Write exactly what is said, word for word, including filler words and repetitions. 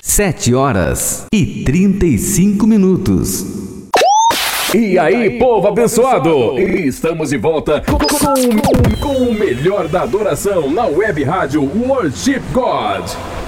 Sete horas e trinta e cinco minutos. E aí, povo abençoado! Estamos de volta com, com, com o melhor da adoração na web rádio Worship God.